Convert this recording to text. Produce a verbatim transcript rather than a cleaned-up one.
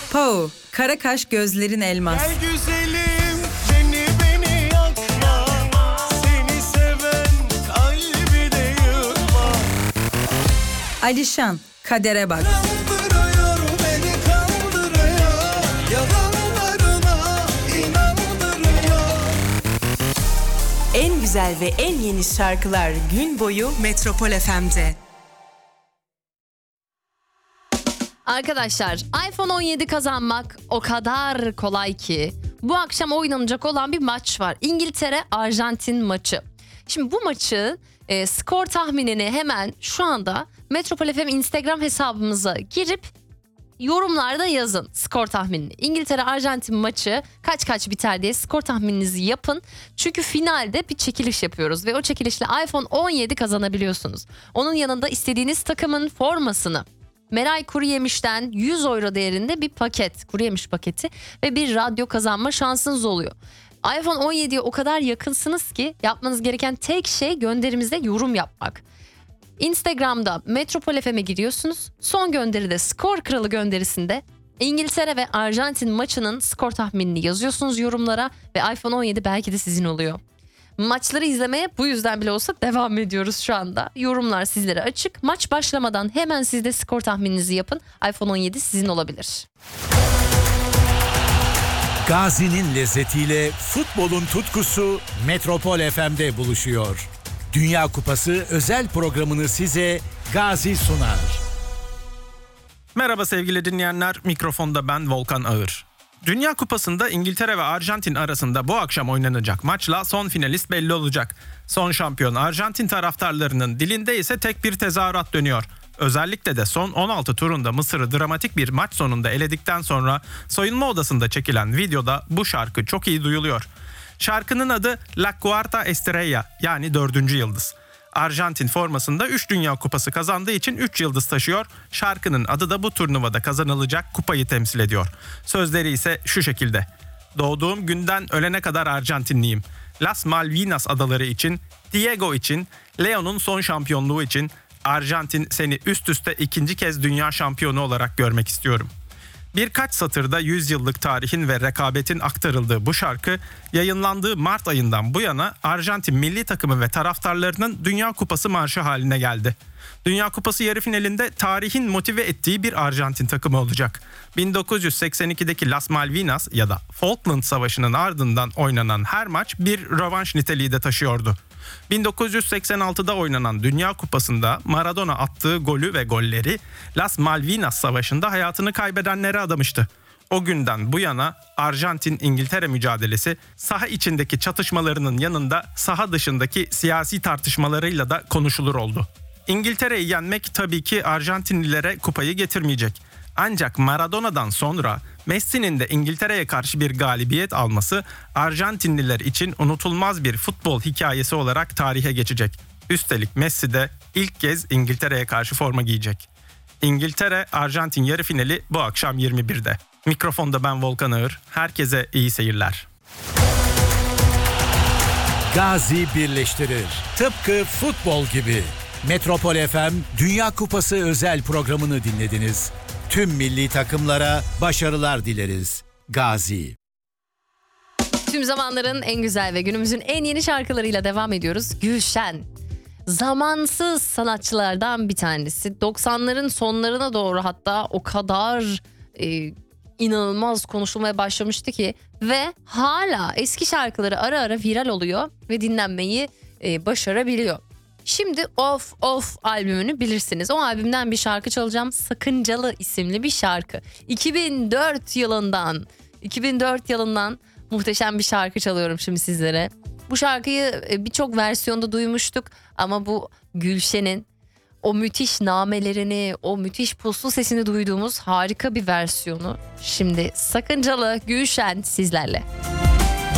Pau, kara kaş gözlerin elmas. Gel güzelim, beni beni yakma. Seni seven kalbi de yıkma. Alişan, kadere bak. Kandırıyor beni kandırıyor. Yalanlarına inandırıyor. En güzel ve en yeni şarkılar gün boyu Metropol F M'de. Arkadaşlar, iPhone on yedi kazanmak o kadar kolay ki bu akşam oynanacak olan bir maç var. İngiltere-Arjantin maçı. Şimdi bu maçı e, skor tahminini hemen şu anda Metropol F M Instagram hesabımıza girip yorumlarda yazın skor tahminini. İngiltere-Arjantin maçı kaç kaç biter diye skor tahmininizi yapın. Çünkü finalde bir çekiliş yapıyoruz ve o çekilişle iPhone on yedi kazanabiliyorsunuz. Onun yanında istediğiniz takımın formasını, Meray Kuruyemiş'ten yüz euro değerinde bir paket, kuruyemiş paketi ve bir radyo kazanma şansınız oluyor. iPhone on yediye o kadar yakınsınız ki yapmanız gereken tek şey gönderimizde yorum yapmak. Instagram'da Metropol F M'e giriyorsunuz. Son gönderide Skor Kralı gönderisinde İngiltere ve Arjantin maçının skor tahminini yazıyorsunuz yorumlara ve iPhone on yedi belki de sizin oluyor. Maçları izlemeye bu yüzden bile olsa devam ediyoruz şu anda. Yorumlar sizlere açık. Maç başlamadan hemen siz de skor tahmininizi yapın. iPhone on yedi sizin olabilir. Gazi'nin lezzetiyle futbolun tutkusu Metropol F M'de buluşuyor. Dünya Kupası özel programını size Gazi sunar. Merhaba sevgili dinleyenler, mikrofonda ben Volkan Ağır. Dünya Kupası'nda İngiltere ve Arjantin arasında bu akşam oynanacak maçla son finalist belli olacak. Son şampiyon Arjantin taraftarlarının dilinde ise tek bir tezahürat dönüyor. Özellikle de son on altı turunda Mısır'ı dramatik bir maç sonunda eledikten sonra soyunma odasında çekilen videoda bu şarkı çok iyi duyuluyor. Şarkının adı La Cuarta Estrella, yani dördüncü yıldız. Arjantin formasında üç Dünya Kupası kazandığı için üç yıldız taşıyor. Şarkının adı da bu turnuvada kazanılacak kupayı temsil ediyor. Sözleri ise şu şekilde: Doğduğum günden ölene kadar Arjantinliyim. Las Malvinas adaları için, Diego için, Leo'nun son şampiyonluğu için, Arjantin seni üst üste ikinci kez dünya şampiyonu olarak görmek istiyorum. Birkaç satırda yüz yıllık tarihin ve rekabetin aktarıldığı bu şarkı yayınlandığı Mart ayından bu yana Arjantin milli takımı ve taraftarlarının Dünya Kupası marşı haline geldi. Dünya Kupası yarı finalinde tarihin motive ettiği bir Arjantin takımı olacak. bin dokuz yüz seksen ikideki Las Malvinas ya da Falkland Savaşı'nın ardından oynanan her maç bir rövanş niteliği de taşıyordu. bin dokuz yüz seksen altıda oynanan Dünya Kupası'nda Maradona attığı golü ve golleri Las Malvinas Savaşı'nda hayatını kaybedenlere adamıştı. O günden bu yana Arjantin-İngiltere mücadelesi saha içindeki çatışmalarının yanında saha dışındaki siyasi tartışmalarıyla da konuşulur oldu. İngiltere'yi yenmek tabii ki Arjantinlilere kupayı getirmeyecek. Ancak Maradona'dan sonra Messi'nin de İngiltere'ye karşı bir galibiyet alması Arjantinliler için unutulmaz bir futbol hikayesi olarak tarihe geçecek. Üstelik Messi de ilk kez İngiltere'ye karşı forma giyecek. İngiltere-Arjantin yarı finali bu akşam yirmi birde. Mikrofonda ben Volkan Ağır. Herkese iyi seyirler. Gazi birleştirir. Tıpkı futbol gibi. Metropol F M Dünya Kupası özel programını dinlediniz. Tüm milli takımlara başarılar dileriz. Gazi. Tüm zamanların en güzel ve günümüzün en yeni şarkılarıyla devam ediyoruz. Gülşen, zamansız sanatçılardan bir tanesi. doksanların sonlarına doğru hatta o kadar e, inanılmaz konuşulmaya başlamıştı ki ve hala eski şarkıları ara ara viral oluyor ve dinlenmeyi e, başarabiliyor. Şimdi Of Of albümünü bilirsiniz. O albümden bir şarkı çalacağım. Sakıncalı isimli bir şarkı. iki bin dört yılından iki bin dört yılından muhteşem bir şarkı çalıyorum şimdi sizlere. Bu şarkıyı birçok versiyonda duymuştuk ama bu Gülşen'in o müthiş namelerini, o müthiş puslu sesini duyduğumuz harika bir versiyonu. Şimdi Sakıncalı Gülşen sizlerle.